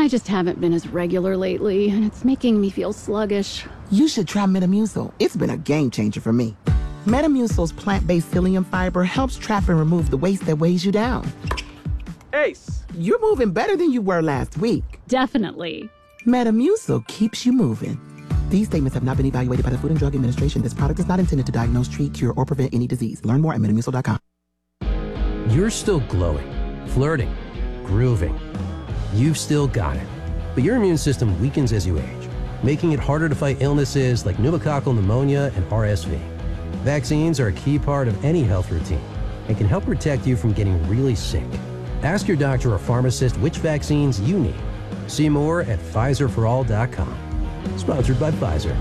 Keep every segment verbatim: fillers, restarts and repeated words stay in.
I just haven't been as regular lately, and it's making me feel sluggish. You should try Metamucil. It's been a game changer for me. Metamucil's plant-based psyllium fiber helps trap and remove the waste that weighs you down. Ace, you're moving better than you were last week. Definitely. Metamucil keeps you moving. These statements have not been evaluated by the Food and Drug Administration. This product is not intended to diagnose, treat, cure, or prevent any disease. Learn more at metamucil dot com. You're still glowing, flirting, grooving. You've still got it. But your immune system weakens as you age, making it harder to fight illnesses like pneumococcal pneumonia and R S V. Vaccines are a key part of any health routine and can help protect you from getting really sick. Ask your doctor or pharmacist which vaccines you need. See more at Pfizer for all dot com. Sponsored by Pfizer.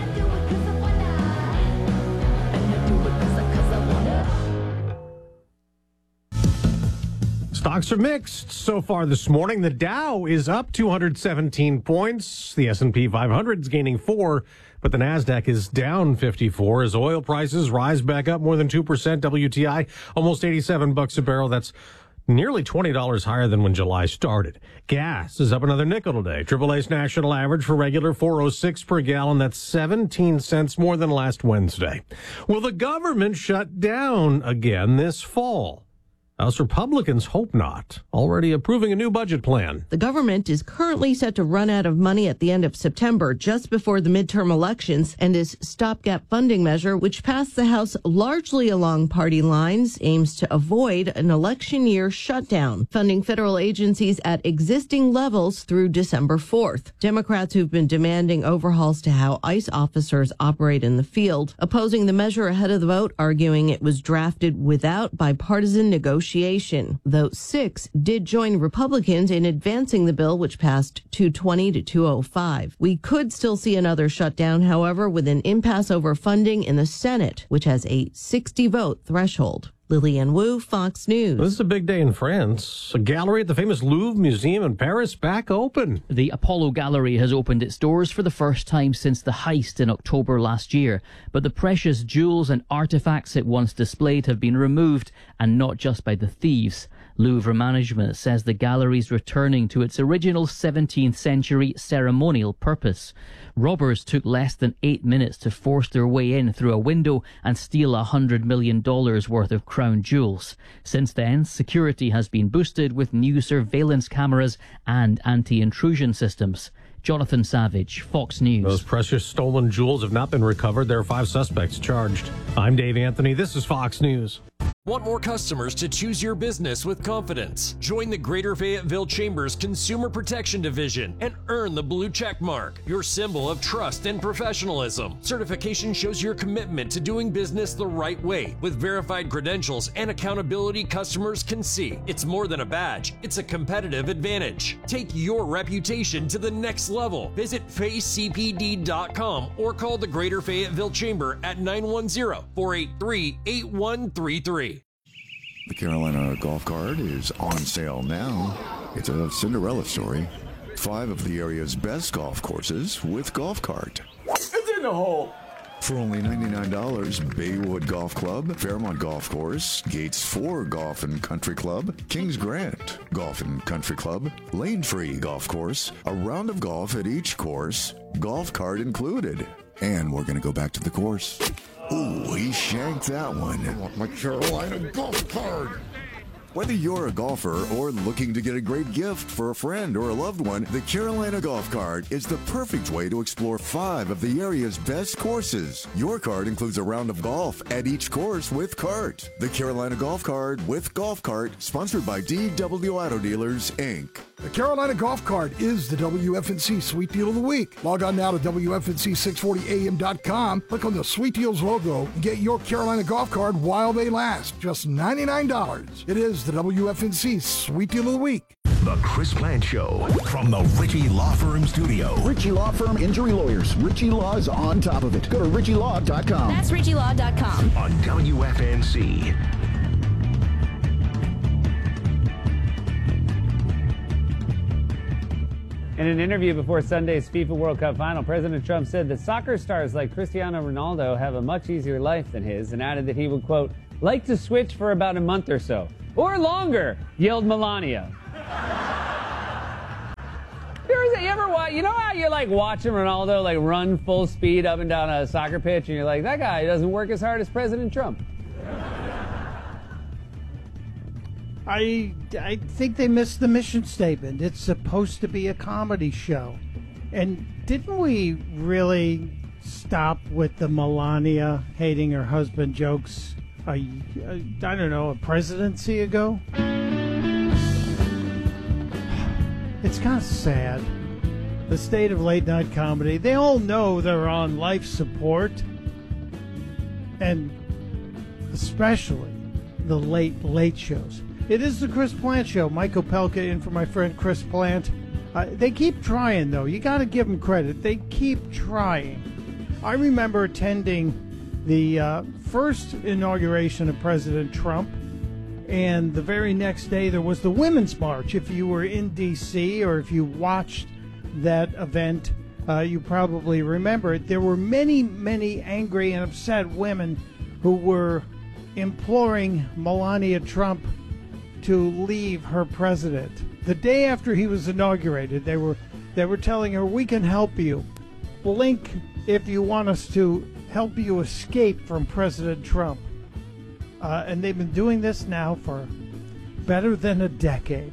Stocks are mixed so far this morning. The Dow is up two hundred seventeen points. The S and P five hundred is gaining four, but the Nasdaq is down fifty-four as oil prices rise back up more than two percent. W T I almost eighty-seven bucks a barrel. That's nearly twenty dollars higher than when July started. Gas is up another nickel today. Triple A's national average for regular four oh six per gallon. That's seventeen cents more than last Wednesday. Will the government shut down again this fall? House Republicans hope not, already approving a new budget plan. The government is currently set to run out of money at the end of September, just before the midterm elections, and its stopgap funding measure, which passed the House largely along party lines, aims to avoid an election year shutdown, funding federal agencies at existing levels through December fourth. Democrats who've been demanding overhauls to how ICE officers operate in the field, opposing the measure ahead of the vote, arguing it was drafted without bipartisan negotiation. Though six did join Republicans in advancing the bill, which passed two twenty to two oh five. We could still see another shutdown, however, with an impasse over funding in the Senate, which has a sixty vote threshold. Lillian Wu, Fox News. This is a big day in France. A gallery at the famous Louvre Museum in Paris back open. The Apollo Gallery has opened its doors for the first time since the heist in October last year. But the precious jewels and artifacts it once displayed have been removed, and not just by the thieves. Louvre management says the gallery's returning to its original seventeenth century ceremonial purpose. Robbers took less than eight minutes to force their way in through a window and steal one hundred million dollars worth of crown jewels. Since then, security has been boosted with new surveillance cameras and anti-intrusion systems. Jonathan Savage, Fox News. Those precious stolen jewels have not been recovered. There are five suspects charged. I'm Dave Anthony. This is Fox News. Want more customers to choose your business with confidence? Join the Greater Fayetteville Chamber's Consumer Protection Division and earn the blue check mark, your symbol of trust and professionalism. Certification shows your commitment to doing business the right way. With verified credentials and accountability customers can see. It's more than a badge, it's a competitive advantage. Take your reputation to the next level. Visit fay c p d dot com or call the Greater Fayetteville Chamber at nine one zero, four eight three, eight one three three. The Carolina Golf Cart is on sale now. It's a Cinderella story. Five of the area's best golf courses with Golf Cart. It's in the hole. For only ninety-nine dollars, Baywood Golf Club, Fairmont Golf Course, Gates four Golf and Country Club, Kings Grant Golf and Country Club, Lane Free Golf Course, a round of golf at each course, Golf Cart included. And we're going to go back to the course. Ooh, he shanked that one. I want my Carolina Golf Cart. Whether you're a golfer or looking to get a great gift for a friend or a loved one, the Carolina Golf Cart is the perfect way to explore five of the area's best courses. Your cart includes a round of golf at each course with cart. The Carolina Golf Cart with Golf Cart, sponsored by D W Auto Dealers, Incorporated. The Carolina Golf Cart is the W F N C Sweet Deal of the Week. Log on now to W F N C six forty A M dot com, click on the Sweet Deals logo, and get your Carolina Golf Cart while they last. Just ninety-nine dollars. It is the W F N C Sweet Deal of the Week. The Chris Plant Show from the Ritchie Law Firm studio. Ritchie Law Firm Injury Lawyers. Ritchie Law is on top of it. Go to ritchie law dot com. That's ritchie law dot com. On W F N C. In an interview before Sunday's FIFA World Cup final, President Trump said that soccer stars like Cristiano Ronaldo have a much easier life than his, and added that he would, quote, like to switch for about a month or so. Or longer, yelled Melania. ever watch? You know how you like watching Ronaldo like run full speed up and down a soccer pitch, and you're like, that guy doesn't work as hard as President Trump. I I think they missed the mission statement. It's supposed to be a comedy show, and didn't we really stop with the Melania hating her husband jokes? A, a, I don't know, a presidency ago. It's kind of sad. The state of late night comedy. They all know they're on life support, and especially the late late shows. It is the Chris Plant Show. Mike Opelka in for my friend Chris Plant. Uh, they keep trying, though. You got to give them credit. They keep trying. I remember attending the uh, first inauguration of President Trump, and the very next day there was the Women's March. If you were in D C or if you watched that event, uh, you probably remember it. There were many, many angry and upset women who were imploring Melania Trump to leave her president. The day after he was inaugurated, they were they were telling her, we can help you. Blink if you want us to help you escape from President Trump. Uh, and they've been doing this now for better than a decade.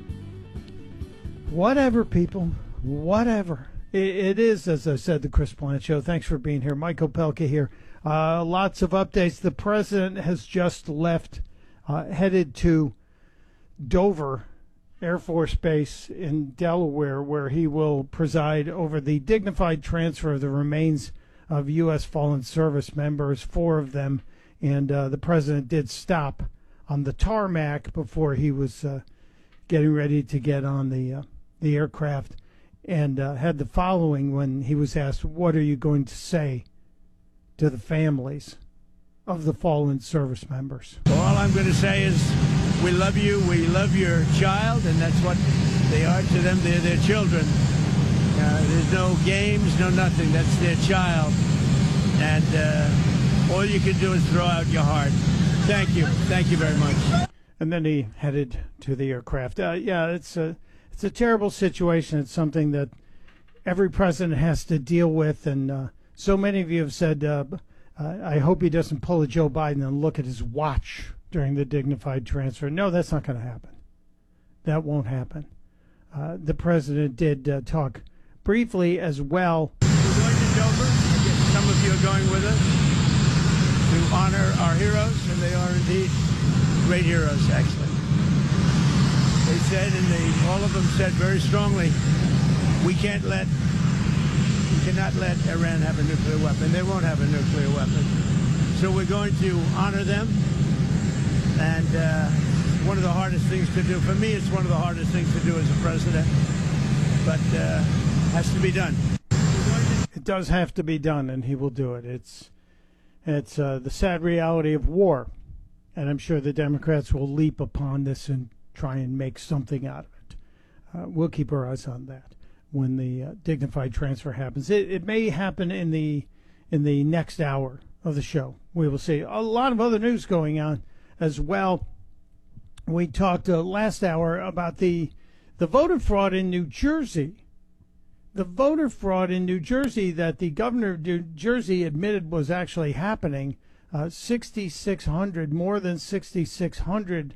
Whatever, people. Whatever. It, it is, as I said, the Chris Plant Show. Thanks for being here. Mike Opelka here. Uh, lots of updates. The president has just left, uh, headed to Dover Air Force Base in Delaware, where he will preside over the dignified transfer of the remains of U S fallen service members, four of them. And uh, the president did stop on the tarmac before he was uh, getting ready to get on the uh, the aircraft, and uh, had the following when he was asked, what are you going to say to the families of the fallen service members? So all I'm going to say is we love you, we love your child, and that's what they are to them. They're their children. Uh, there's no games, no nothing. That's their child. And uh, all you can do is throw out your heart. Thank you. Thank you very much. And then he headed to the aircraft. Uh, yeah, it's a, it's a terrible situation. It's something that every president has to deal with. And uh, so many of you have said, uh, I hope he doesn't pull a Joe Biden and look at his watch during the dignified transfer. No, that's not going to happen. That won't happen. Uh, the president did uh, talk briefly as well. We're going to Dover. Some of you are going with us to honor our heroes, and they are indeed great heroes, actually. They said, and they, all of them said very strongly, we can't let, we cannot let Iran have a nuclear weapon. They won't have a nuclear weapon. So we're going to honor them. And uh, one of the hardest things to do. For me, it's one of the hardest things to do as a president. But uh, has to be done. It does have to be done, and he will do it. It's it's uh, the sad reality of war. And I'm sure the Democrats will leap upon this and try and make something out of it. Uh, we'll keep our eyes on that when the uh, dignified transfer happens. It, it may happen in the in the next hour of the show. We will see. A lot of other news going on as well. We talked uh, last hour about the the voter fraud in New Jersey. The voter fraud in New Jersey that the governor of New Jersey admitted was actually happening. Uh, sixty-six hundred, more than sixty-six hundred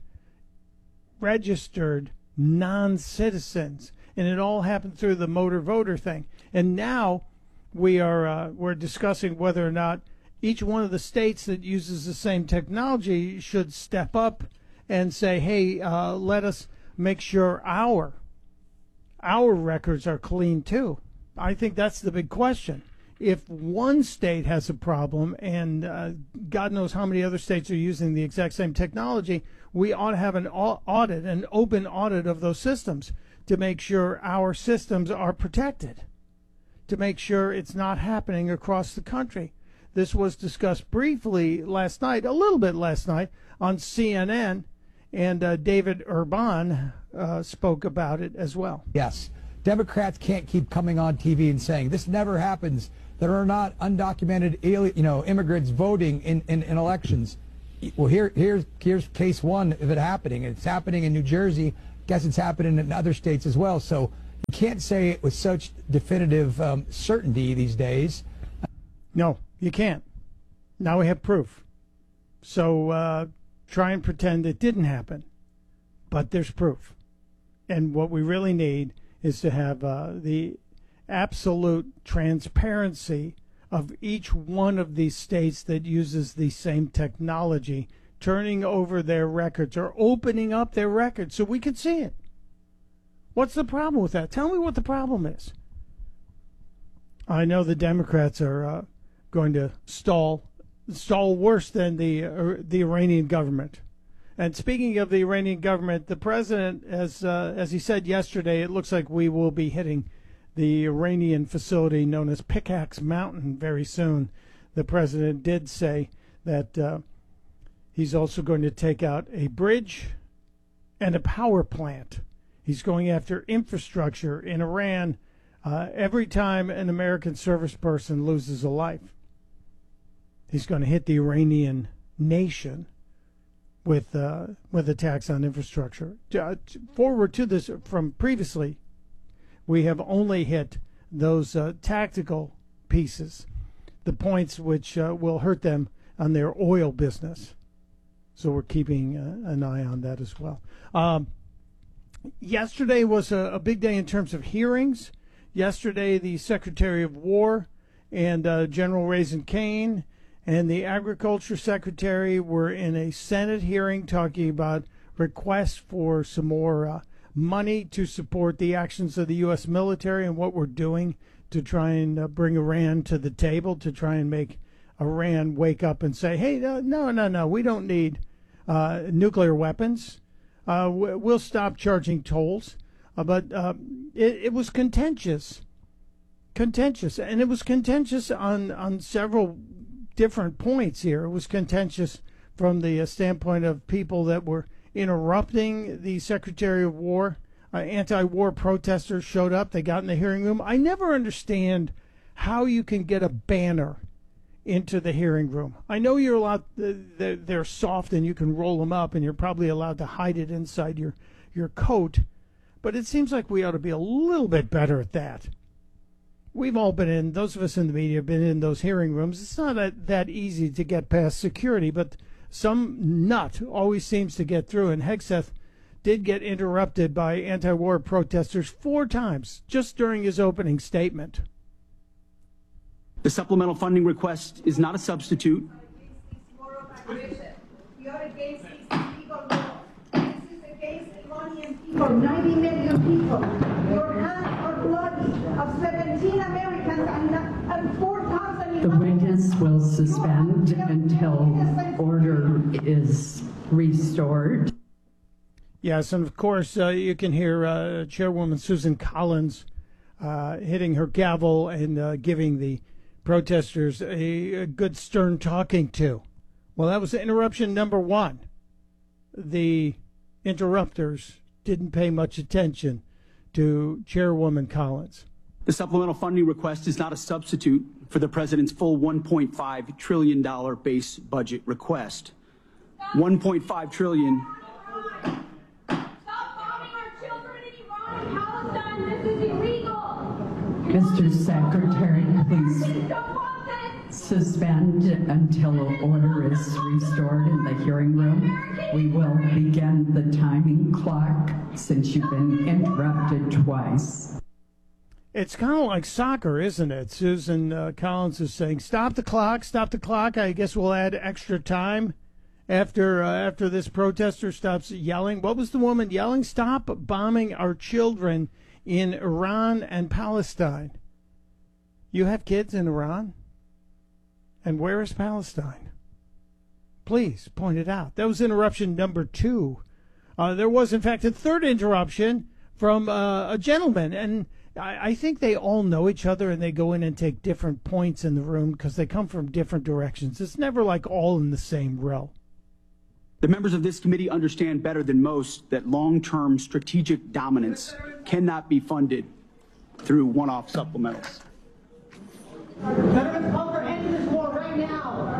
registered non-citizens, and it all happened through the motor voter thing. And now we are uh, we're discussing whether or not each one of the states that uses the same technology should step up and say, hey, uh, let us make sure our our records are clean too. I think that's the big question. If one state has a problem, and uh, God knows how many other states are using the exact same technology, we ought to have an audit, an open audit of those systems to make sure our systems are protected, to make sure it's not happening across the country. This was discussed briefly last night, a little bit last night, on C N N, and uh, David Urban uh, spoke about it as well. Yes. Democrats can't keep coming on T V and saying, this never happens. There are not undocumented alien, you know, immigrants voting in, in, in elections. Well, here, here's, here's case one of it happening. It's happening in New Jersey. Guess it's happening in other states as well. So You can't say it with such definitive um, certainty these days. No, you can't. Now we have proof. So uh, try and pretend it didn't happen. But there's proof. And what we really need is to have uh, the absolute transparency of each one of these states that uses the same technology, turning over their records or opening up their records so we can see it. What's the problem with that? Tell me what the problem is. I know the Democrats are uh, going to stall, stall worse than the uh, the Iranian government. And speaking of the Iranian government, the president, as uh, as he said yesterday, it looks like we will be hitting the Iranian facility known as Pickaxe Mountain very soon. The president did say that uh, he's also going to take out a bridge and a power plant. He's going after infrastructure in Iran uh, every time an American service person loses a life. He's going to hit the Iranian nation with uh, with attacks on infrastructure. Uh, forward to this from previously, we have only hit those uh, tactical pieces, the points which uh, will hurt them on their oil business. So we're keeping uh, an eye on that as well. Um, yesterday was a, a big day in terms of hearings. Yesterday, the Secretary of War and uh, General Raisin Kane and the Agriculture Secretary were in a Senate hearing talking about requests for some more uh, money to support the actions of the U S military and what we're doing to try and uh, bring Iran to the table, to try and make Iran wake up and say, hey, no, no, no, no, we don't need uh, nuclear weapons. Uh, we'll stop charging tolls. Uh, but uh, it, it was contentious, contentious, and it was contentious on, on several different points here. It was contentious from the uh, standpoint of people that were interrupting the Secretary of War. Uh, anti-war protesters showed up. They got in the hearing room. I never understand how you can get a banner into the hearing room. I know you're allowed, uh, they're, they're soft and you can roll them up and you're probably allowed to hide it inside your, your coat, but it seems like we ought to be a little bit better at that. We've all been in, those of us in the media have been in those hearing rooms. It's not that, that easy to get past security, but some nut always seems to get through, and Hegseth did get interrupted by anti-war protesters four times just during his opening statement. The supplemental funding request is not a substitute. We are against these illegal laws. This is against Iranian people, ninety million people. Your hands are bloody of seventeen Americans and, and four thousand. The witness will suspend until order is restored. Yes, and of course uh, you can hear uh, Chairwoman Susan Collins uh, hitting her gavel and uh, giving the protesters a, a good stern talking to. Well, that was interruption number one. The interrupters didn't pay much attention to Chairwoman Collins. The supplemental funding request is not a substitute for the president's full one point five trillion dollars base budget request. one point five trillion dollars. Mister Secretary, please suspend until order is restored in the hearing room. We will begin the timing clock since you've been interrupted twice. It's kind of like soccer, isn't it? Susan uh, Collins is saying, stop the clock, stop the clock. I guess we'll add extra time after uh, after this protester stops yelling. What was the woman yelling? Stop bombing our children in Iran and Palestine. You have kids in Iran? And where is Palestine? Please point it out. That was interruption number two. Uh, there was, in fact, a third interruption from uh, a gentleman. And I, I think they all know each other and they go in and take different points in the room because they come from different directions. It's never like all in the same row. The members of this committee understand better than most that long-term strategic dominance cannot be funded through one-off supplementals. Veterans, call for ending this war right now.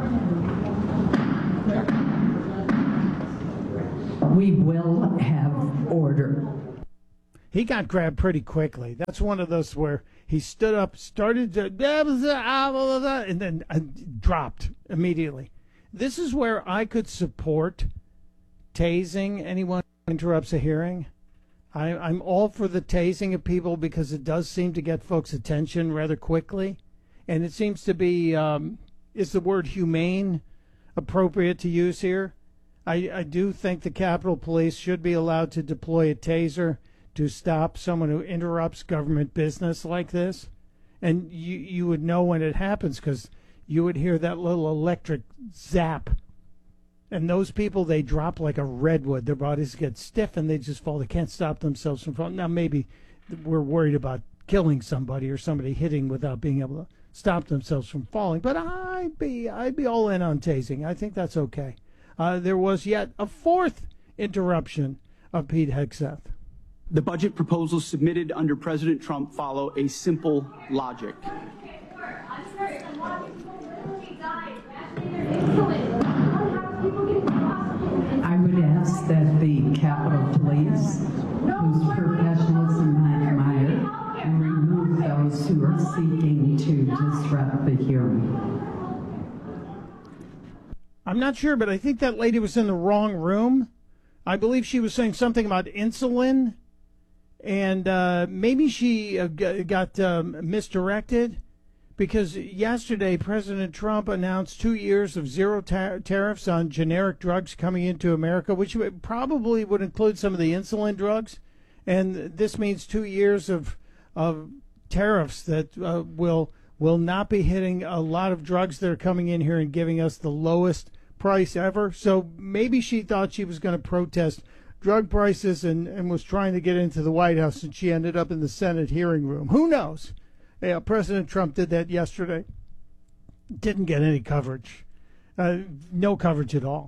We will have order. he got grabbed pretty quickly. That's one of those where he stood up, started to, and then uh, dropped immediately. This is where I could support tasing anyone who interrupts a hearing. I, I'm all for the tasing of people because it does seem to get folks' attention rather quickly. And it seems to be, um, is the word humane appropriate to use here? I, I do think the Capitol Police should be allowed to deploy a taser to stop someone who interrupts government business like this. And you, you would know when it happens because you would hear that little electric zap. And those people, they drop like a redwood. Their bodies get stiff and they just fall. They can't stop themselves from falling. Now, maybe we're worried about killing somebody or somebody hitting without being able to stop themselves from falling. But I'd be, I'd be all in on tasing. I think that's okay. Uh, there was yet a fourth interruption of Pete Hegseth. The budget proposals submitted under President Trump follow a simple logic. I would ask that the Capitol Police, whose professionalism I admire, remove those who are seeking to disrupt the hearing. I'm not sure, but I think that lady was in the wrong room. I believe she was saying something about insulin, and uh, maybe she uh, got um, misdirected. Because yesterday, President Trump announced two years of zero tar- tariffs on generic drugs coming into America, which would, probably would include some of the insulin drugs. And this means two years of of tariffs that uh, will will not be hitting a lot of drugs that are coming in here and giving us the lowest price ever. So maybe she thought she was going to protest drug prices and, and was trying to get into the White House, and she ended up in the Senate hearing room. Who knows? Yeah, President Trump did that yesterday. Didn't get any coverage. Uh, no coverage at all.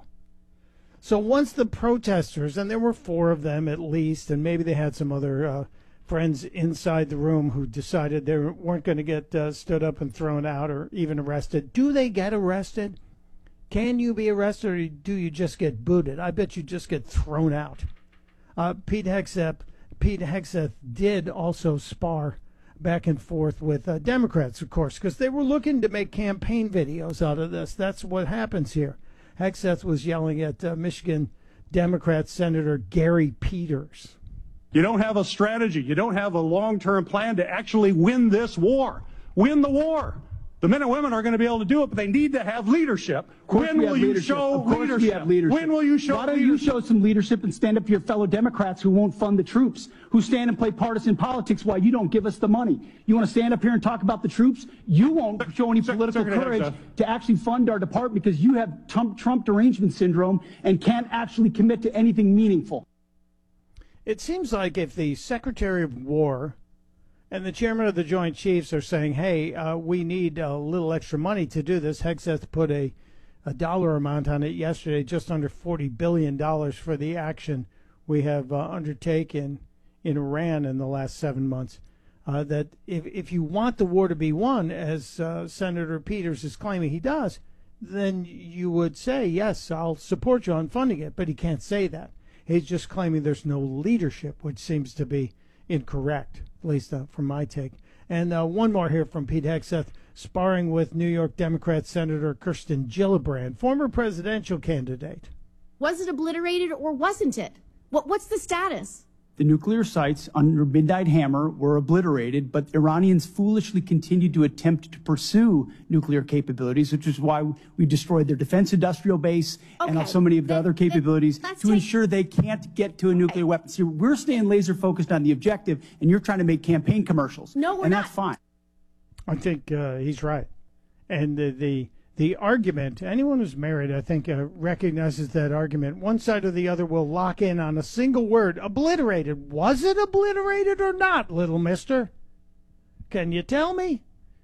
So once the protesters, and there were four of them at least, and maybe they had some other uh, friends inside the room who decided they weren't going to get uh, stood up and thrown out or even arrested. Do they get arrested? Can you be arrested, or do you just get booted? I bet you just get thrown out. Uh, Pete Hegseth, Pete Hegseth did also spar back and forth with uh, Democrats, of course, because they were looking to make campaign videos out of this. That's what happens here. Hegseth was yelling at uh, Michigan Democrat Senator Gary Peters. You don't have a strategy. You don't have a long-term plan to actually win this war. Win the war. The men and women are going to be able to do it, but they need to have leadership. When will you show leadership? When will you show leadership? Why don't you show some leadership and stand up to your fellow Democrats who won't fund the troops, who stand and play partisan politics while you don't give us the money? You want to stand up here and talk about the troops? You won't show any political courage to actually fund our department because you have Trump, Trump derangement syndrome and can't actually commit to anything meaningful. It seems like if the Secretary of War and the chairman of the Joint Chiefs are saying, hey, uh, we need a little extra money to do this. Hegseth put a, a dollar amount on it yesterday, just under forty billion dollars for the action we have uh, undertaken in Iran in the last seven months. Uh, that if, if you want the war to be won, as uh, Senator Peters is claiming he does, then you would say, yes, I'll support you on funding it. But he can't say that. He's just claiming there's no leadership, which seems to be incorrect, at least uh, from my take. And uh, one more here from Pete Hegseth, sparring with New York Democrat Senator Kirsten Gillibrand, former presidential candidate. Was it obliterated or wasn't it? What, what's the status? The nuclear sites under Midnight Hammer were obliterated, but Iranians foolishly continued to attempt to pursue nuclear capabilities, which is why we destroyed their defense industrial base okay. and so many of the then, other capabilities to take... ensure they can't get to a nuclear okay. weapon. See, we're staying laser focused on the objective, and you're trying to make campaign commercials. No, we're and not. that's fine. I think uh, he's right. And the, the the argument, anyone who's married, I think, uh, recognizes that argument. One side or the other will lock in on a single word, obliterated. Was it obliterated or not, little mister? Can you tell me?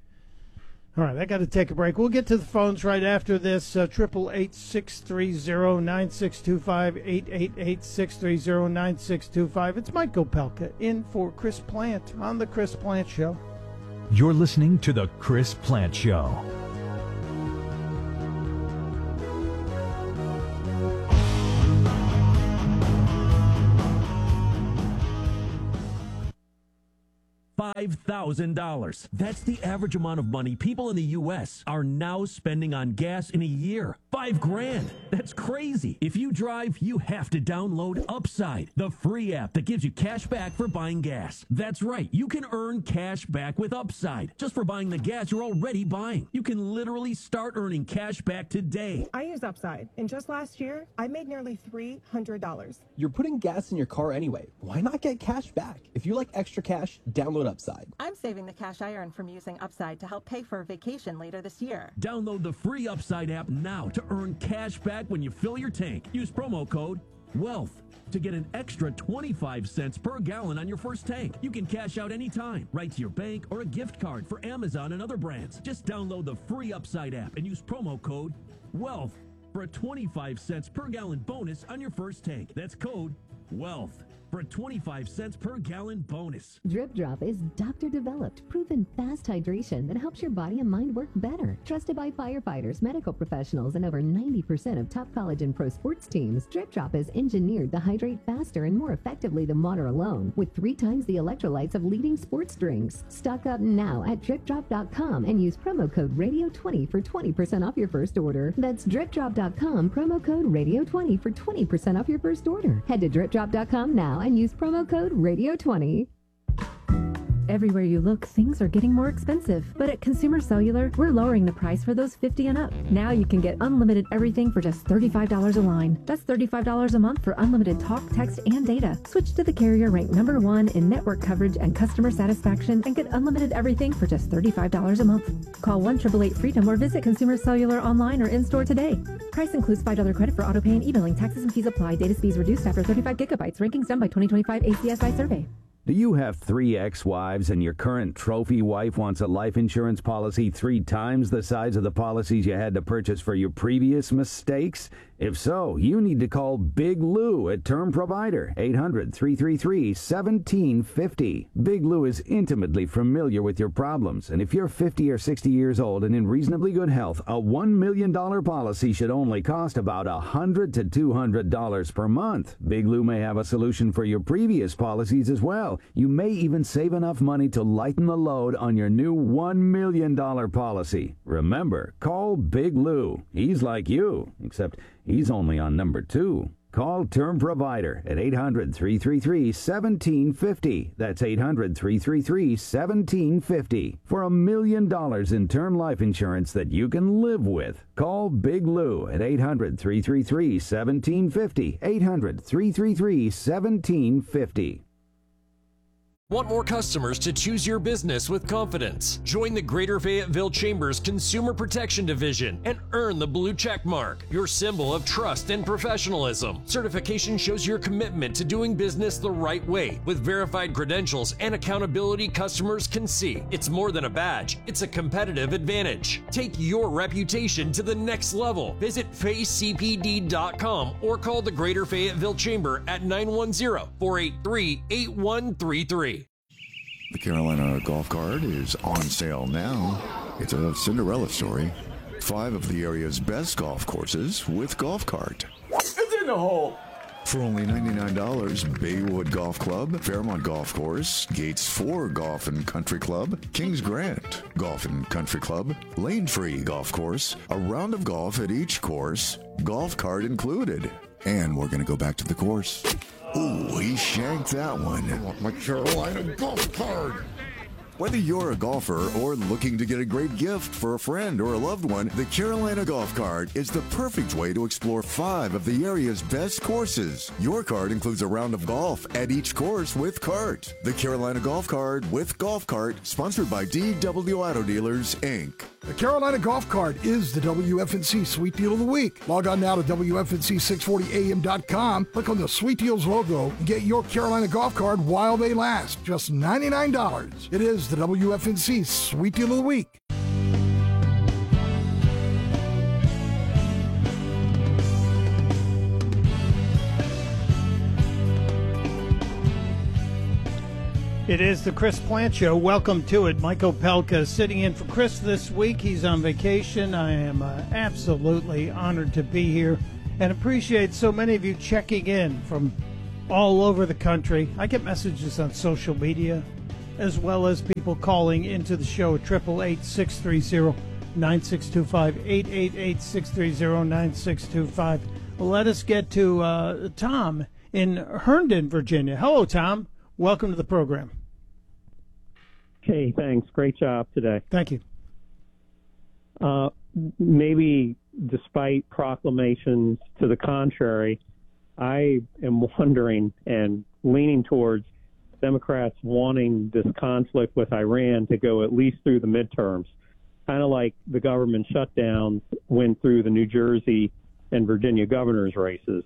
All right, I got to take a break. We'll get to the phones right after this. Triple eight six three zero nine six two five eight eight eight six three zero nine six two five. It's Mike Opelka in for Chris Plant on the Chris Plant Show. You're listening to the Chris Plant Show. five thousand dollars. That's the average amount of money people in the U S are now spending on gas in a year. Five grand. That's crazy. If you drive, you have to download Upside, the free app that gives you cash back for buying gas. That's right. You can earn cash back with Upside just for buying the gas you're already buying. You can literally start earning cash back today. I use Upside, and just last year, I made nearly three hundred dollars. You're putting gas in your car anyway. Why not get cash back? If you like extra cash, download Upside. I'm saving the cash I earn from using Upside to help pay for a vacation later this year. Download the free Upside app now to earn cash back when you fill your tank. Use promo code WEALTH to get an extra twenty-five cents per gallon on your first tank. You can cash out anytime, right to your bank or a gift card for Amazon and other brands. Just download the free Upside app and use promo code WEALTH for a twenty-five cents per gallon bonus on your first tank. That's code WEALTH for a twenty-five cents per gallon bonus. Drip Drop is doctor-developed, proven fast hydration that helps your body and mind work better. Trusted by firefighters, medical professionals, and over ninety percent of top college and pro sports teams, Drip Drop is engineered to hydrate faster and more effectively than water alone, with three times the electrolytes of leading sports drinks. Stock up now at drip drop dot com and use promo code radio twenty for twenty percent off your first order. That's drip drop dot com, promo code radio twenty for twenty percent off your first order. Head to drip drop dot com now and use promo code radio twenty. Everywhere you look, things are getting more expensive. But at Consumer Cellular, we're lowering the price for those fifty and up. Now you can get unlimited everything for just thirty-five dollars a line. That's thirty-five dollars a month for unlimited talk, text, and data. Switch to the carrier ranked number one in network coverage and customer satisfaction and get unlimited everything for just thirty-five dollars a month. Call one eight eight eight freedom or visit Consumer Cellular online or in-store today. Price includes five dollars credit for auto pay and e-billing. Taxes and fees apply. Data speeds reduced after thirty-five gigabytes. Rankings done by twenty twenty-five A C S I survey. Do you have three ex-wives and your current trophy wife wants a life insurance policy three times the size of the policies you had to purchase for your previous mistakes? If so, you need to call Big Lou at Term Provider, eight hundred, three three three, one seven five zero. Big Lou is intimately familiar with your problems, and if you're fifty or sixty years old and in reasonably good health, a one million dollars policy should only cost about one hundred to two hundred dollars per month. Big Lou may have a solution for your previous policies as well. You may even save enough money to lighten the load on your new one million dollars policy. Remember, call Big Lou. He's like you, except he's only on number two. Call Term Provider at eight hundred, three three three, one seven five zero. That's eight hundred, three three three, one seven five zero for a million dollars in term life insurance that you can live with. Call Big Lou at eight hundred, three three three, one seven five zero. eight hundred, three three three, one seven five zero. Want more customers to choose your business with confidence? Join the Greater Fayetteville Chambers Consumer Protection Division and earn the blue check mark, your symbol of trust and professionalism. Certification shows your commitment to doing business the right way with verified credentials and accountability customers can see. It's more than a badge, it's a competitive advantage. Take your reputation to the next level. Visit Fay C P D dot com or call the Greater Fayetteville Chamber at nine one zero, four eight three, eight one three three. The Carolina Golf Card is on sale now. It's a Cinderella story. Five of the area's best golf courses with Golf Cart. It's in the hole. For only ninety-nine dollars, Baywood Golf Club, Fairmont Golf Course, Gates four Golf and Country Club, Kings Grant Golf and Country Club, Lane Free Golf Course, a round of golf at each course, Golf Cart included. And we're going to go back to the course. Ooh, he shanked that one. I want my Carolina Golf Card. Whether you're a golfer or looking to get a great gift for a friend or a loved one, the Carolina Golf Card is the perfect way to explore five of the area's best courses. Your card includes a round of golf at each course with cart. The Carolina Golf Card with Golf Cart, sponsored by D W Auto Dealers, Incorporated. The Carolina Golf Card is the W F N C Sweet Deal of the Week. Log on now to W F N C six forty A M dot com, click on the Sweet Deals logo, and get your Carolina Golf Card while they last. Just ninety-nine dollars. It is the W F N C Sweet Deal of the Week. It is the Chris Plant Show. Welcome to it. Mike Opelka is sitting in for Chris this week. He's on vacation. I am uh, absolutely honored to be here and appreciate so many of you checking in from all over the country. I get messages on social media as well as people calling into the show at eight eight eight, six three zero, nine six two five, eight eight eight, six three zero, nine six two five. Let us get to uh, Tom in Herndon, Virginia. Hello, Tom. Welcome to the program. Hey, thanks. Great job today. Thank you. Uh, maybe despite proclamations to the contrary, I am wondering and leaning towards Democrats wanting this conflict with Iran to go at least through the midterms, kind of like the government shutdowns went through the New Jersey and Virginia governor's races.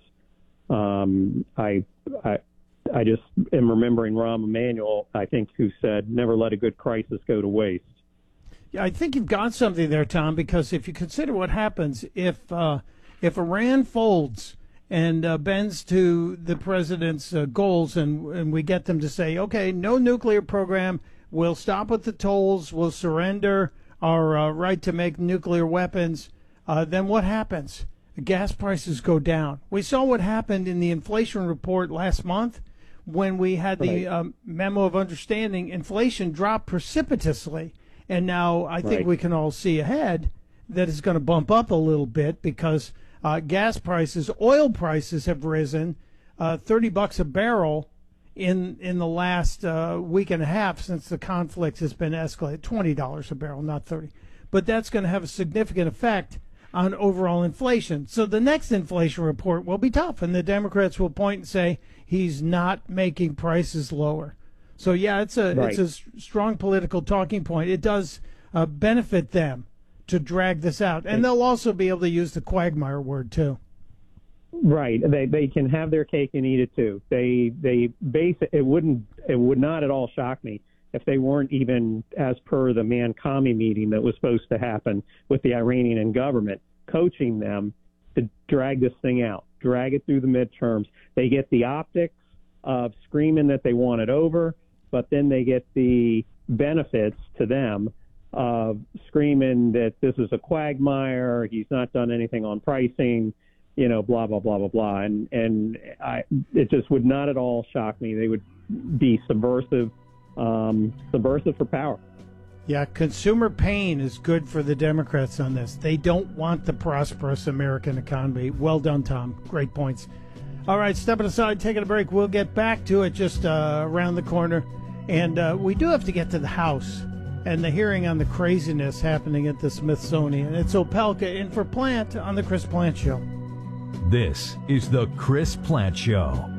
Um, I, I, I just am remembering Rahm Emanuel, I think, who said, never let a good crisis go to waste. Yeah, I think you've got something there, Tom, because if you consider what happens if uh, if Iran folds and uh, bends to the president's uh, goals, and, and we get them to say, okay, no nuclear program, we'll stop with the tolls, we'll surrender our uh, right to make nuclear weapons, uh, then what happens? Gas prices go down. We saw what happened in the inflation report last month when we had the Right. um, memo of understanding. Inflation dropped precipitously, and now I think Right. we can all see ahead that it's going to bump up a little bit because uh, gas prices, oil prices have risen uh, thirty bucks a barrel in in the last uh, week and a half since the conflict has been escalated. twenty dollars a barrel, not thirty. But that's going to have a significant effect on overall inflation. So the next inflation report will be tough, and the Democrats will point and say he's not making prices lower. So yeah, it's a Right. it's a s- strong political talking point. It does uh, benefit them to drag this out, and they'll also be able to use the quagmire word too. Right. They they can have their cake and eat it too. They they base it. It wouldn't. It would not at all shock me if they weren't even, as per the Man-Kami meeting that was supposed to happen with the Iranian government, coaching them to drag this thing out, drag it through the midterms. They get the optics of screaming that they want it over, but then they get the benefits to them of screaming that this is a quagmire, he's not done anything on pricing, you know, blah, blah, blah, blah, blah. And, and I, it just would not at all shock me. They would be subversive, um, subversive for power. Yeah, consumer pain is good for the Democrats on this. They don't want the prosperous American economy. Well done, Tom. Great points. All right, stepping aside, taking a break. We'll get back to it just uh, around the corner. And uh, we do have to get to the House and the hearing on the craziness happening at the Smithsonian. It's Opelka in for Plant on the Chris Plant Show. This is the Chris Plant Show.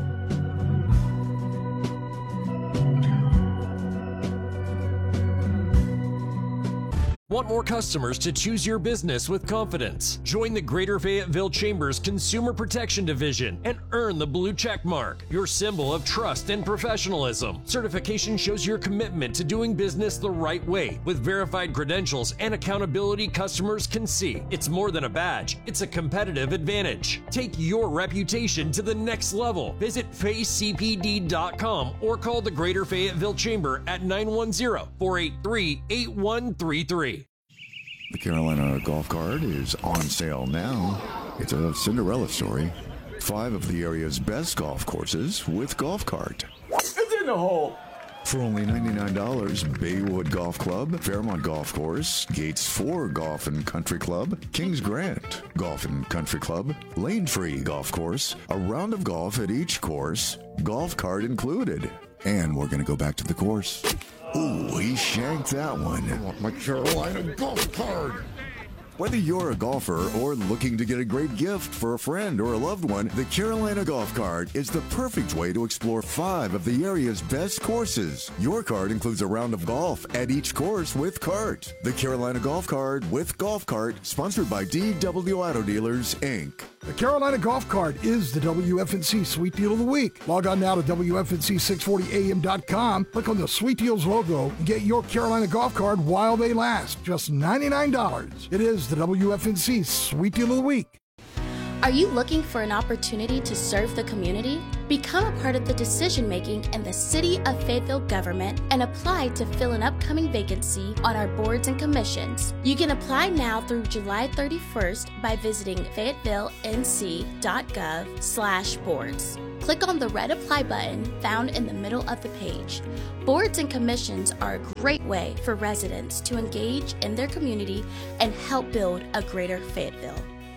Want more customers to choose your business with confidence? Join the Greater Fayetteville Chambers Consumer Protection Division and earn the blue check mark, your symbol of trust and professionalism. Certification shows your commitment to doing business the right way with verified credentials and accountability customers can see. It's more than a badge, it's a competitive advantage. Take your reputation to the next level. Visit Fay C P D dot com or call the Greater Fayetteville Chamber at nine one zero, four eight three, eight one three three. The Carolina Golf Card is on sale now. It's a Cinderella story. Five of the area's best golf courses with Golf Cart. It's in the hole. For only ninety-nine dollars, Baywood Golf Club, Fairmont Golf Course, Gates four Golf and Country Club, Kings Grant Golf and Country Club, Lane Free Golf Course, a round of golf at each course, Golf Cart included. And we're going to go back to the course. Ooh, he shanked that one. I want my Carolina Golf Card. Whether you're a golfer or looking to get a great gift for a friend or a loved one, the Carolina Golf Card is the perfect way to explore five of the area's best courses. Your card includes a round of golf at each course with cart. The Carolina Golf Card with Golf Cart, sponsored by D W Auto Dealers, Incorporated. The Carolina Golf Card is the W F N C Sweet Deal of the Week. Log on now to W F N C six forty A M dot com, click on the Sweet Deals logo, and get your Carolina Golf Card while they last. Just ninety-nine dollars. It is the W F N C Sweet Deal of the Week. Are you looking for an opportunity to serve the community? Become a part of the decision-making in the City of Fayetteville government and apply to fill an upcoming vacancy on our boards and commissions. You can apply now through July thirty-first by visiting fayetteville n c dot gov slash boards. click on the red Apply button found in the middle of the page. Boards and commissions are a great way for residents to engage in their community and help build a greater Fayetteville.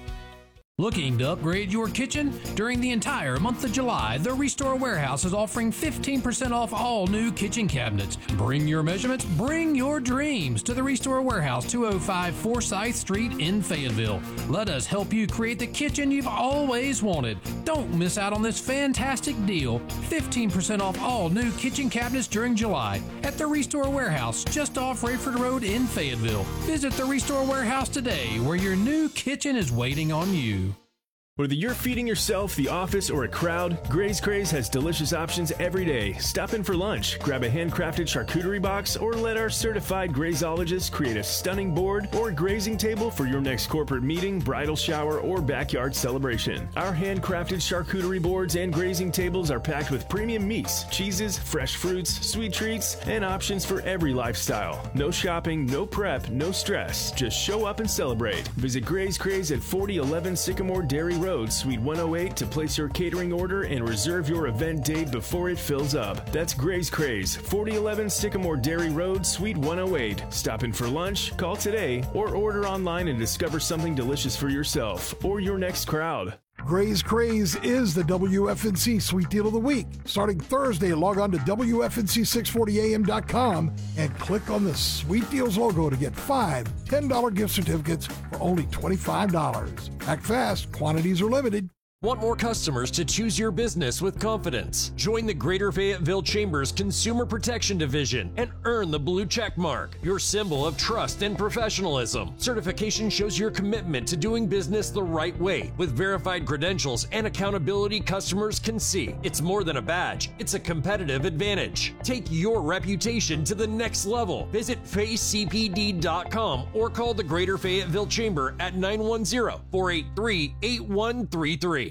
Looking to upgrade your kitchen? During the entire month of July, the Restore Warehouse is offering fifteen percent off all new kitchen cabinets. Bring your measurements, bring your dreams to the Restore Warehouse, two oh five Forsyth Street in Fayetteville. Let us help you create the kitchen you've always wanted. Don't miss out on this fantastic deal. fifteen percent off all new kitchen cabinets during July at the Restore Warehouse, just off Rayford Road in Fayetteville. Visit the Restore Warehouse today, where your new kitchen is waiting on you. Whether you're feeding yourself, the office, or a crowd, Gray's Craze has delicious options every day. Stop in for lunch, grab a handcrafted charcuterie box, or let our certified grazeologist create a stunning board or grazing table for your next corporate meeting, bridal shower, or backyard celebration. Our handcrafted charcuterie boards and grazing tables are packed with premium meats, cheeses, fresh fruits, sweet treats, and options for every lifestyle. No shopping, no prep, no stress. Just show up and celebrate. Visit Gray's Craze at forty eleven Sycamore Dairy Road. Road, Suite one oh eight to place your catering order and reserve your event date before it fills up. That's Gray's Craze, forty eleven Sycamore Dairy Road, Suite one oh eight. Stop in for lunch, call today, or order online and discover something delicious for yourself or your next crowd. Gray's Craze is the W F N C Sweet Deal of the Week. Starting Thursday, log on to W F N C six forty A M dot com and click on the Sweet Deals logo to get five ten dollar gift certificates for only twenty-five dollars. Act fast, quantities are limited. Want more customers to choose your business with confidence? Join the Greater Fayetteville Chambers Consumer Protection Division and earn the blue check mark, your symbol of trust and professionalism. Certification shows your commitment to doing business the right way with verified credentials and accountability customers can see. It's more than a badge, it's a competitive advantage. Take your reputation to the next level. Visit Faye C P D dot com or call the Greater Fayetteville Chamber at nine one zero, four eight three, eight one three three.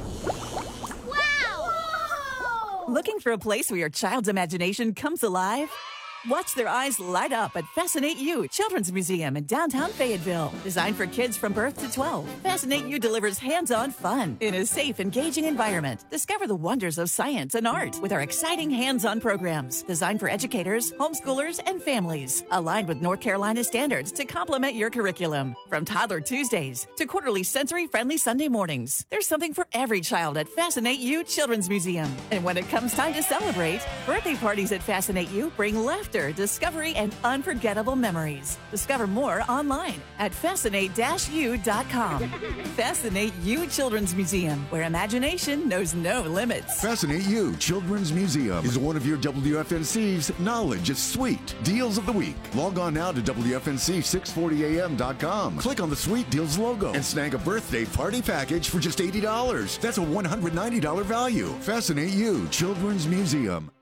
Looking for a place where your child's imagination comes alive? Watch their eyes light up at Fascinate You Children's Museum in downtown Fayetteville. Designed for kids from birth to twelve, Fascinate You delivers hands-on fun in a safe, engaging environment. Discover the wonders of science and art with our exciting hands-on programs designed for educators, homeschoolers, and families. Aligned with North Carolina standards to complement your curriculum. From Toddler Tuesdays to quarterly sensory-friendly Sunday mornings, there's something for every child at Fascinate You Children's Museum. And when it comes time to celebrate, birthday parties at Fascinate You bring laughter, discovery, and unforgettable memories. Discover more online at fascinate dash u dot com. Fascinate You Children's Museum, where imagination knows no limits. Fascinate You Children's Museum is one of your W F N C's Knowledge is Sweet Deals of the Week. Log on now to W F N C six forty A M dot com. Click on the Sweet Deals logo and snag a birthday party package for just eighty dollars. That's a one hundred ninety dollars value. Fascinate You Children's Museum.